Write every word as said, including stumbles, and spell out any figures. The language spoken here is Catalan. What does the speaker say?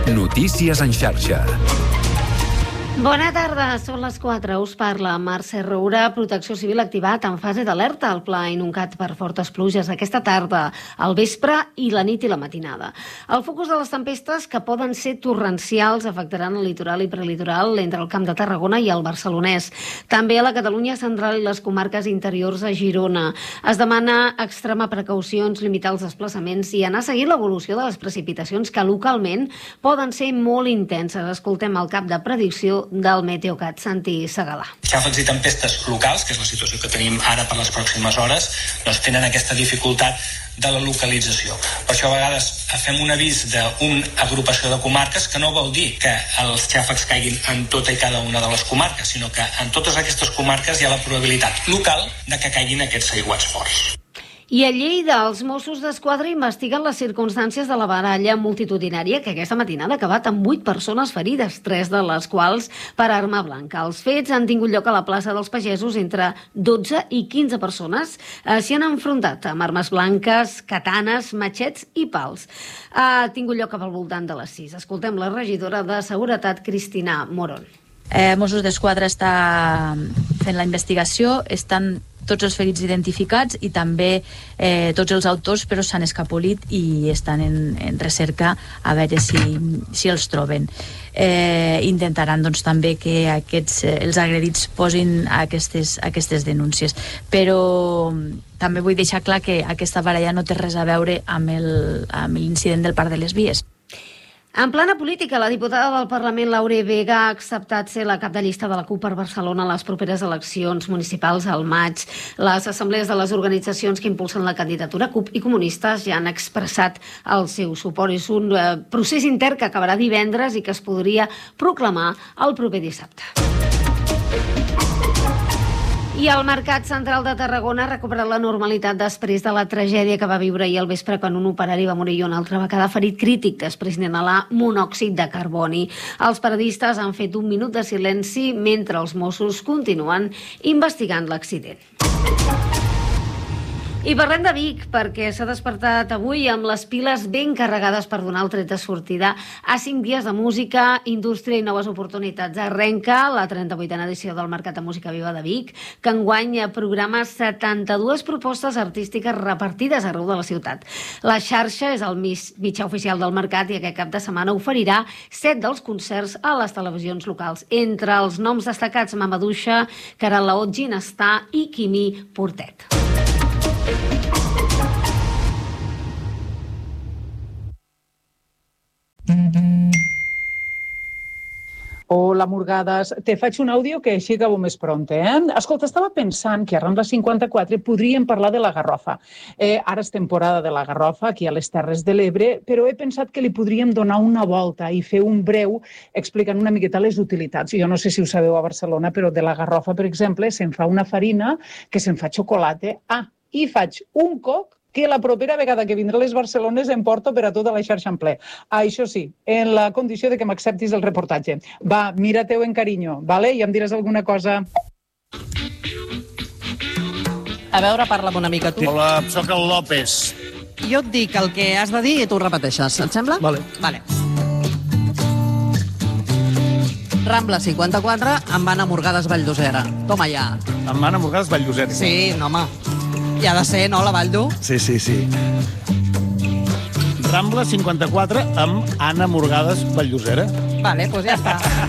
Notícies en xarxa. Bona tarda, són les quatre. Us parla Mercè Roura. Protecció Civil activat en fase d'alerta al Pla Inuncat per fortes pluges aquesta tarda, al vespre i la nit i la matinada. El focus de les tempestes, que poden ser torrencials, afectaran el litoral i prelitoral entre el Camp de Tarragona i el Barcelonès. També a la Catalunya central i les comarques interiors a Girona. Es demana extrema precaucions, limitar els desplaçaments i anar seguint l'evolució de les precipitacions que localment poden ser molt intenses. Escoltem el cap de predicció del Meteocat, Santi Segalà. Xàfecs i tempestes locals, que és la situació que tenim ara per les pròximes hores, doncs tenen aquesta dificultat de la localització. Per això a vegades fem un avís d'una agrupació de comarques, que no vol dir que els xàfecs caiguin en tota i cada una de les comarques, sinó que en totes aquestes comarques hi ha la probabilitat local de que caiguin aquests aiguats forts. I a Lleida, els Mossos d'Esquadra investiguen les circumstàncies de la baralla multitudinària que aquesta matinada ha acabat amb vuit persones ferides, tres de les quals per arma blanca. Els fets han tingut lloc a la plaça dels Pagesos. Entre dotze i quinze persones eh, s'hi han enfrontat amb armes blanques, katanes, matxets i pals. Ha tingut lloc al voltant de les sis. Escoltem la regidora de Seguretat, Cristina Morón. Eh, Mossos d'Esquadra està fent la investigació, estan tots els ferits identificats i també eh, tots els autors, però s'han escapolit i estan en, en recerca a veure si, si els troben. Eh, intentaran doncs, també que aquests, eh, els agredits posin aquestes, aquestes denúncies. Però també vull deixar clar que aquesta baralla no té res a veure amb el, amb l'incident del Parc de les Vies. En plana política, la diputada del Parlament, Laure Vega, ha acceptat ser la cap de llista de la CUP per Barcelona a les properes eleccions municipals al maig. Les assemblees de les organitzacions que impulsen la candidatura, CUP i comunistes, ja han expressat el seu suport. És un eh, procés intern que acabarà divendres i que es podria proclamar el proper dissabte. I el Mercat Central de Tarragona ha recuperat la normalitat després de la tragèdia que va viure ahir al vespre quan un operari va morir i un altre va quedar ferit crític després d'inhalar monòxid de carboni. Els paradistes han fet un minut de silenci mentre els Mossos continuen investigant l'accident. I parlem de Vic, perquè s'ha despertat avui amb les piles ben carregades per donar el tret de sortida a cinc dies de música, indústria i noves oportunitats. Arrenca la trenta-vuitena edició del Mercat de Música Viva de Vic, que enguany programa setanta-dues propostes artístiques repartides arreu de la ciutat. La xarxa és el mitjà oficial del mercat i aquest cap de setmana oferirà set dels concerts a les televisions locals. Entre els noms destacats, Mamaduixa, Caral Laot, Ginestà i Quimí Portet. Hola, Murgades. Te faig un àudio que així acabo més pront, eh? Escolta, estava pensant que a Rambla cinquanta-quatre podríem parlar de la Garrofa. Eh, ara és temporada de la Garrofa, aquí a les Terres de l'Ebre, però he pensat que li podríem donar una volta i fer un breu explicant una miqueta les utilitats. Jo no sé si ho sabeu a Barcelona, però de la Garrofa, per exemple, se'n fa una farina que se'n fa xocolata. Ah, i faig un coc que la propera vegada que vindré a les Barcelones em porto per a tota la xarxa en ple. Això sí, en la condició de que m'acceptis el reportatge. Va, mira-te-ho en carinyo, vale? I em diràs alguna cosa. A veure, parla'm una mica tu. Hola, sóc el López. Jo et dic el que has de dir i tu ho repeteixes, et sembla? Vale. Vale. Rambla cinquanta-quatre amb Anna Murgades Valldosera. Toma ja. Amb Anna Murgades Valldosera. Sí, no, home. I ha de ser, no, la Valldo? Sí, sí, sí. Rambla cinquanta-quatre amb Anna Murgades Valldosera. Vale, doncs ja està.